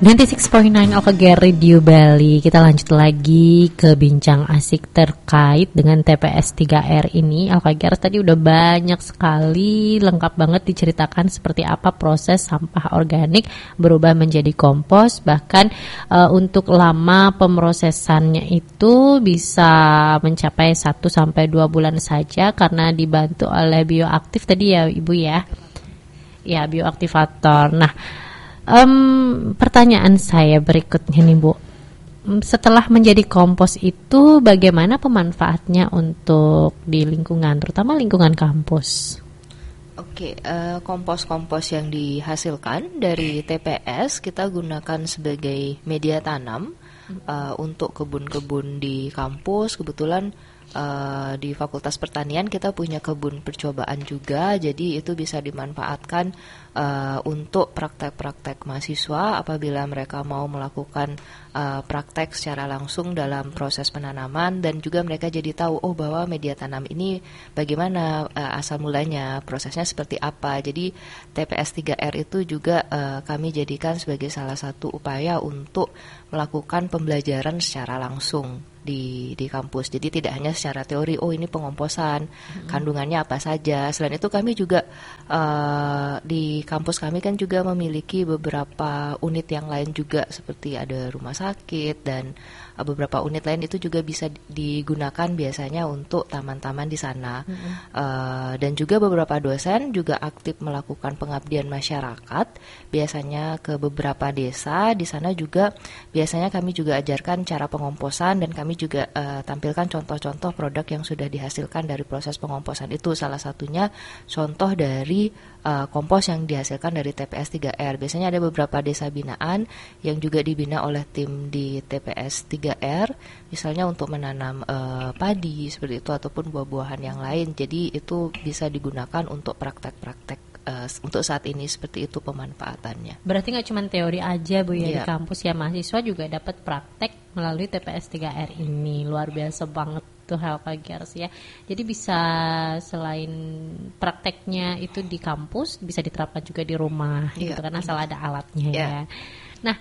96.9 OKG Radio Bali. Kita lanjut lagi ke bincang asik terkait dengan TPS 3R ini. OKG tadi udah banyak sekali, lengkap banget diceritakan seperti apa proses sampah organik berubah menjadi kompos. Bahkan untuk lama pemrosesannya itu bisa mencapai 1-2 bulan saja karena dibantu oleh bioaktif tadi ya Ibu ya. Ya, bioaktivator. Nah, pertanyaan saya berikutnya nih Bu, setelah menjadi kompos itu bagaimana pemanfaatnya untuk di lingkungan, terutama lingkungan kampus? Oke, kompos-kompos yang dihasilkan dari TPS kita gunakan sebagai media tanam untuk kebun-kebun di kampus. Kebetulan di Fakultas Pertanian kita punya kebun percobaan juga, jadi itu bisa dimanfaatkan untuk praktek-praktek mahasiswa apabila mereka mau melakukan praktek secara langsung dalam proses penanaman, dan juga mereka jadi tahu bahwa media tanam ini bagaimana asal mulanya, prosesnya seperti apa. Jadi TPS 3R itu juga kami jadikan sebagai salah satu upaya untuk melakukan pembelajaran secara langsung di kampus. Jadi tidak hanya secara teori, ini pengomposan, kandungannya apa saja. Selain itu kami juga di kampus kami kan juga memiliki beberapa unit yang lain juga, seperti ada rumah sakit dan beberapa unit lain itu juga bisa digunakan biasanya untuk taman-taman di sana. Dan juga beberapa dosen juga aktif melakukan pengabdian masyarakat, biasanya ke beberapa desa. Di sana juga biasanya kami juga ajarkan cara pengomposan, dan kami juga tampilkan contoh-contoh produk yang sudah dihasilkan dari proses pengomposan itu. Salah satunya contoh dari kompos yang dihasilkan dari TPS 3R. Biasanya ada beberapa desa binaan yang juga dibina oleh tim di TPS 3R, misalnya untuk menanam padi seperti itu ataupun buah-buahan yang lain. Jadi itu bisa digunakan untuk praktek-praktek untuk saat ini, seperti itu pemanfaatannya. Berarti nggak cuma teori aja Bu ya, di kampus ya, mahasiswa juga dapat praktek melalui TPS 3R ini. Luar biasa banget tuh HLKGers ya. Jadi bisa selain prakteknya itu di kampus, bisa diterapkan juga di rumah gitu kan, asal ada alatnya ya. Nah,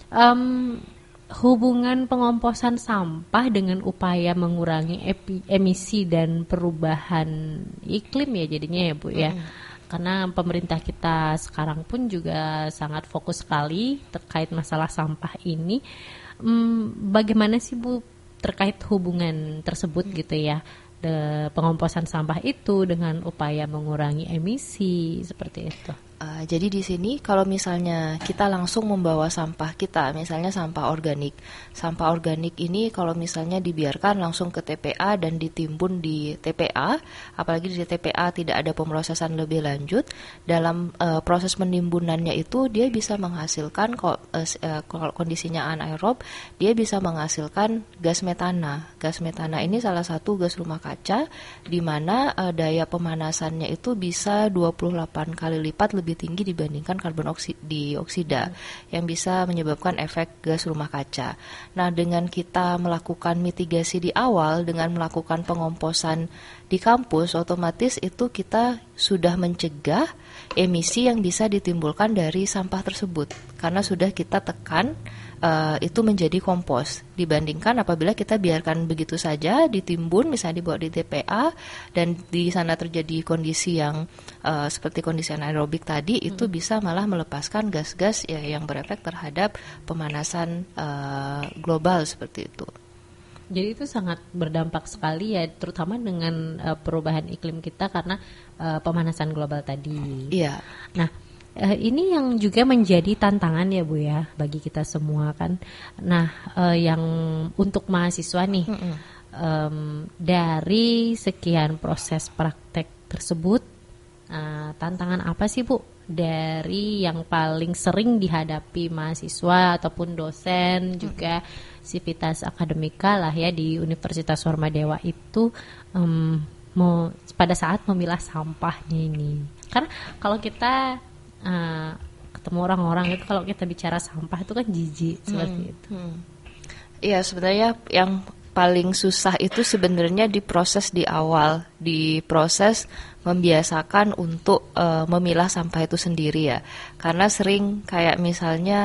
hubungan pengomposan sampah dengan upaya mengurangi emisi dan perubahan iklim ya jadinya ya Bu ya. Karena pemerintah kita sekarang pun juga sangat fokus sekali terkait masalah sampah ini. Bagaimana sih Bu terkait hubungan tersebut gitu ya, pengomposan sampah itu dengan upaya mengurangi emisi seperti itu? Jadi di sini kalau misalnya kita langsung membawa sampah kita, misalnya sampah organik ini kalau misalnya dibiarkan langsung ke TPA dan ditimbun di TPA, apalagi di TPA tidak ada pemrosesan lebih lanjut, dalam proses penimbunannya itu dia bisa menghasilkan, kalau kondisinya anaerob, dia bisa menghasilkan gas metana. Gas metana ini salah satu gas rumah kaca, di mana daya pemanasannya itu bisa 28 kali lipat lebih tinggi dibandingkan karbon dioksida yang bisa menyebabkan efek gas rumah kaca. Nah, dengan kita melakukan mitigasi di awal dengan melakukan pengomposan di kampus, otomatis itu kita sudah mencegah emisi yang bisa ditimbulkan dari sampah tersebut, karena sudah kita tekan itu menjadi kompos, dibandingkan apabila kita biarkan begitu saja ditimbun, misalnya dibawa di TPA dan di sana terjadi kondisi yang seperti kondisi anaerobik tadi, itu bisa malah melepaskan gas-gas yang berefek terhadap pemanasan global seperti itu. Jadi itu sangat berdampak sekali ya, terutama dengan perubahan iklim kita karena pemanasan global tadi. Iya. Nah, ini yang juga menjadi tantangan ya Bu ya bagi kita semua kan. Nah, yang untuk mahasiswa nih, dari sekian proses praktek tersebut, tantangan apa sih Bu dari yang paling sering dihadapi mahasiswa ataupun dosen juga sivitas akademika lah ya di Universitas Warmadewa itu pada saat memilah sampahnya ini? Karena kalau kita ketemu orang-orang itu, kalau kita bicara sampah itu kan jijik seperti itu. Iya, sebenarnya yang paling susah itu sebenarnya di proses di awal, di proses membiasakan untuk memilah sampah itu sendiri ya. Karena sering kayak misalnya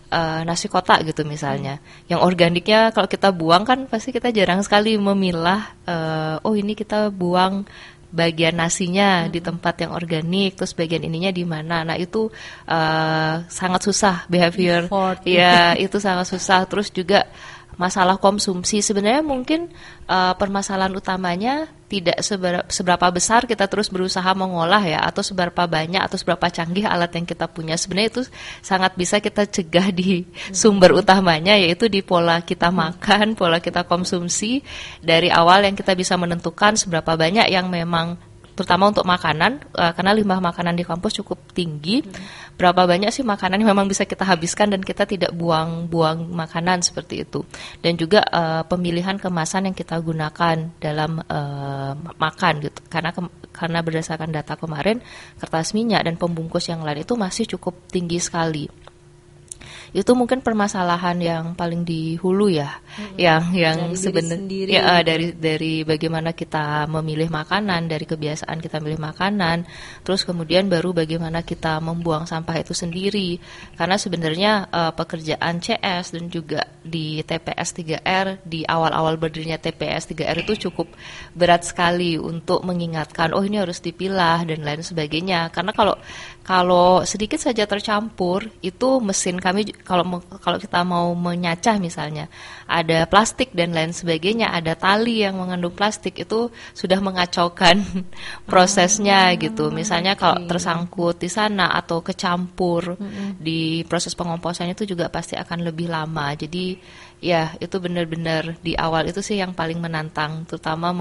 nasi kotak gitu misalnya. Yang organiknya kalau kita buang kan pasti kita jarang sekali memilah, oh ini kita buang bagian nasinya di tempat yang organik, terus bagian ininya di mana. Nah itu sangat susah behavior, ya itu sangat susah. Terus juga masalah konsumsi, sebenarnya mungkin permasalahan utamanya tidak seberapa besar kita terus berusaha mengolah ya, atau seberapa banyak atau seberapa canggih alat yang kita punya. Sebenarnya itu sangat bisa kita cegah di sumber utamanya, yaitu di pola kita makan, pola kita konsumsi. Dari awal yang kita bisa menentukan seberapa banyak yang memang, terutama untuk makanan, karena limbah makanan di kampus cukup tinggi. Berapa banyak sih makanan yang memang bisa kita habiskan dan kita tidak buang-buang makanan seperti itu. Dan juga pemilihan kemasan yang kita gunakan dalam makan gitu. Karena berdasarkan data kemarin, kertas minyak dan pembungkus yang lain itu masih cukup tinggi sekali. Itu mungkin permasalahan yang paling di hulu ya, yang sebenarnya dari bagaimana kita memilih makanan, dari kebiasaan kita memilih makanan, terus kemudian baru bagaimana kita membuang sampah itu sendiri. Karena sebenarnya pekerjaan CS dan juga di TPS 3R, di awal-awal berdirinya TPS 3R itu cukup berat sekali untuk mengingatkan, oh ini harus dipilah dan lain sebagainya. Karena kalau sedikit saja tercampur, itu mesin kami, kalau kita mau menyacah misalnya, ada plastik dan lain sebagainya, ada tali yang mengandung plastik, itu sudah mengacaukan prosesnya gitu. Misalnya kalau tersangkut di sana atau kecampur di proses pengomposannya, itu juga pasti akan lebih lama. Jadi ya itu benar-benar di awal itu sih yang paling menantang, terutama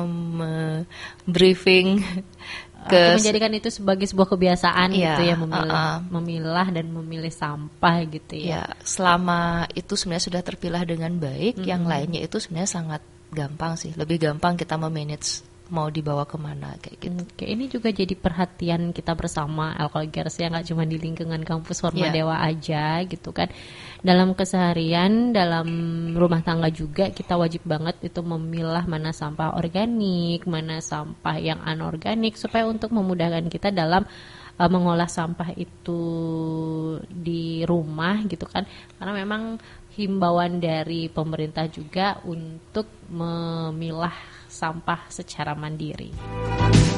briefing menjadikan itu sebagai sebuah kebiasaan gitu ya, memilah dan memilih sampah gitu ya. Selama itu sebenarnya sudah terpilah dengan baik, yang lainnya itu sebenarnya sangat gampang sih, lebih gampang kita memanage mau dibawa kemana kayak gitu. Oke, ini juga jadi perhatian kita bersama Alkogers ya, nggak cuma di lingkungan kampus Warmadewa aja gitu kan. Dalam keseharian, dalam rumah tangga juga kita wajib banget itu memilah mana sampah organik, mana sampah yang anorganik, supaya untuk memudahkan kita dalam mengolah sampah itu di rumah gitu kan. Karena memang himbauan dari pemerintah juga untuk memilah sampah secara mandiri.